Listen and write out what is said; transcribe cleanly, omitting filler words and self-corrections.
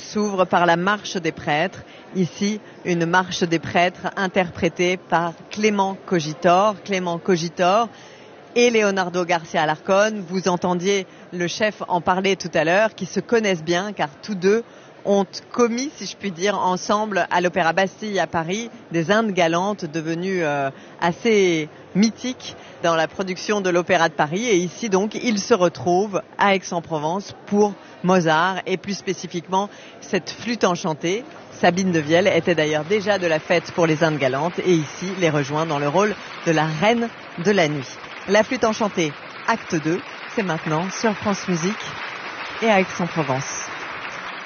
s'ouvre par la marche des prêtres. Ici, une marche des prêtres interprétée par Clément Cogitor et Leonardo Garcia Alarcón. Vous entendiez le chef en parler tout à l'heure, qui se connaissent bien car tous deux ont commis, si je puis dire, ensemble à l'Opéra Bastille à Paris, des Indes galantes devenues assez mythiques dans la production de l'Opéra de Paris. Et ici donc, ils se retrouvent à Aix-en-Provence pour Mozart et plus spécifiquement cette flûte enchantée. Sabine de Vielle était d'ailleurs déjà de la fête pour les Indes galantes et ici les rejoint dans le rôle de la reine de la nuit. La flûte enchantée, acte 2, c'est maintenant sur France Musique et à Aix-en-Provence.